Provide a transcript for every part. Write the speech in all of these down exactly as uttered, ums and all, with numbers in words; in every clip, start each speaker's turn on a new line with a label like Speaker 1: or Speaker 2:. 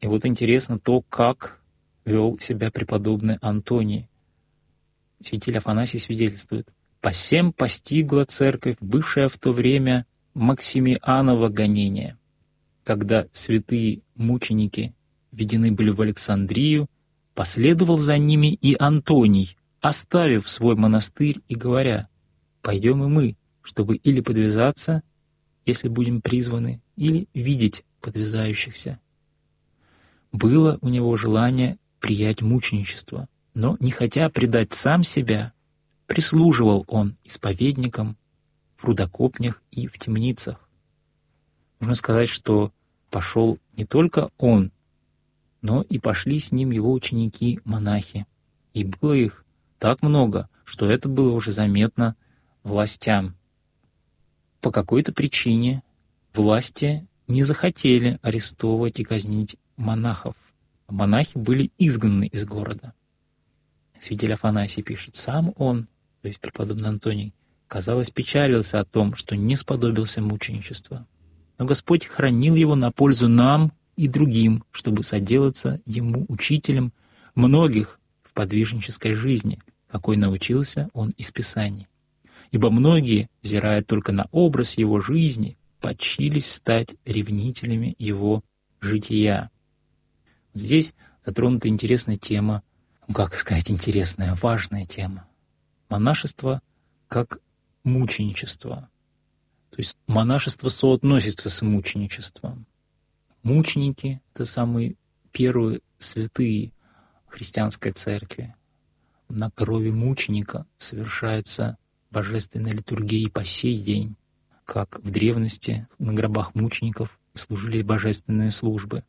Speaker 1: И вот интересно то, как вел себя преподобный Антоний. Святитель Афанасий свидетельствует: «По сем постигла церковь, бывшая в то время Максимианово гонение, когда святые мученики введены были в Александрию, последовал за ними и Антоний, оставив свой монастырь и говоря: пойдем и мы, чтобы или подвязаться, если будем призваны, или видеть подвязающихся». Было у него желание приять мученичество, но, не хотя предать сам себя, прислуживал он исповедникам в рудокопнях и в темницах. Можно сказать, что пошел не только он, но и пошли с ним его ученики-монахи. И было их так много, что это было уже заметно властям. По какой-то причине власти не захотели арестовывать и казнить монахов. Монахи были изгнаны из города. Святитель Афанасий пишет: «Сам он, то есть преподобный Антоний, казалось, печалился о том, что не сподобился мученичества. Но Господь хранил его на пользу нам и другим, чтобы соделаться ему учителем многих в подвижнической жизни, какой научился он из Писаний. Ибо многие, взирая только на образ его жизни, почились стать ревнителями его жития». Здесь затронута интересная тема, ну как сказать интересная, важная тема. Монашество как мученичество. То есть монашество соотносится с мученичеством. Мученики — это самые первые святые в христианской церкви. На крови мученика совершается божественная литургия и по сей день, как в древности на гробах мучеников служили божественные службы.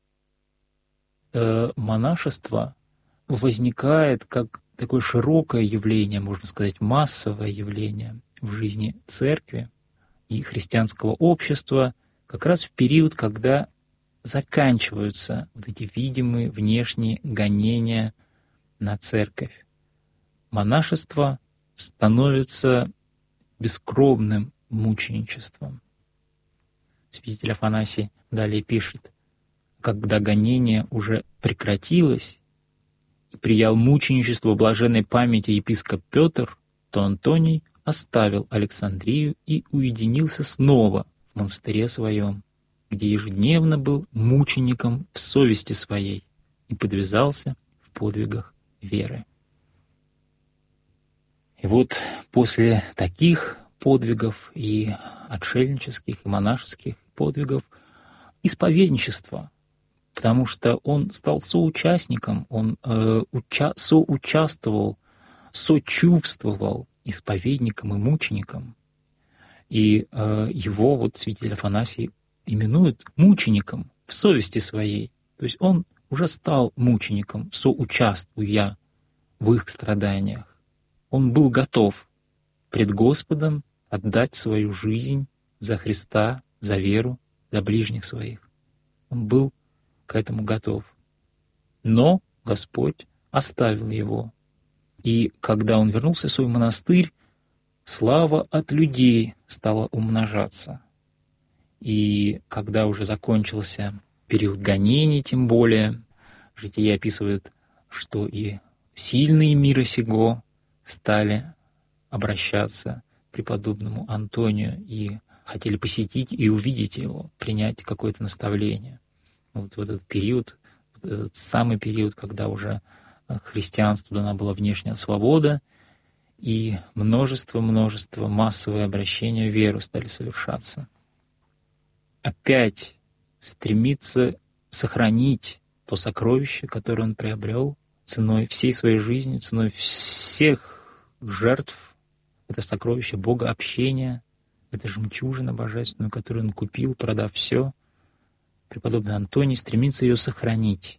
Speaker 1: Э, монашество возникает как такое широкое явление, можно сказать, массовое явление в жизни церкви и христианского общества как раз в период, когда заканчиваются вот эти видимые внешние гонения на церковь. Монашество становится бескровным мученичеством. Святитель Афанасий далее пишет: «Когда гонение уже прекратилось и приял мученичество блаженной памяти епископ Петр, то Антоний оставил Александрию и уединился снова в монастыре своем, где ежедневно был мучеником в совести своей и подвязался в подвигах веры». И вот после таких подвигов и отшельнических, и монашеских подвигов исповедничество, потому что он стал соучастником, он э, уча- соучаствовал, сочувствовал исповедникам и мученикам. И э, его вот святитель Афанасий именует мучеником в совести своей. То есть он уже стал мучеником, соучаствуя в их страданиях. Он был готов пред Господом отдать свою жизнь за Христа, за веру, за ближних своих. Он был к этому готов. Но Господь оставил его. И когда он вернулся в свой монастырь, слава от людей стала умножаться. И когда уже закончился период гонений, тем более, житие описывает, что и сильные мира сего стали обращаться к преподобному Антонию и хотели посетить и увидеть его, принять какое-то наставление. Вот в этот период, вот этот самый период, когда уже христианству дана была внешняя свобода, и множество-множество массовые обращения в веру стали совершаться. Опять стремится сохранить то сокровище, которое он приобрел ценой всей своей жизни, ценой всех жертв. Это сокровище Бога общения, это жемчужина божественную, которую он купил, продав все. Преподобный Антоний стремится ее сохранить,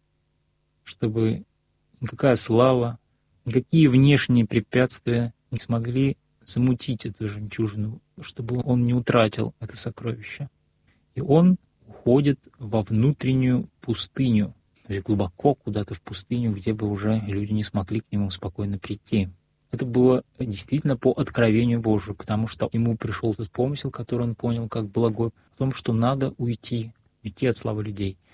Speaker 1: чтобы никакая слава, никакие внешние препятствия не смогли замутить эту жемчужину, чтобы он не утратил это сокровище. И он уходит во внутреннюю пустыню, то есть глубоко куда-то в пустыню, где бы уже люди не смогли к нему спокойно прийти. Это было действительно по откровению Божию, потому что ему пришел этот помысел, который он понял как благой, о том, что надо уйти, уйти от славы людей.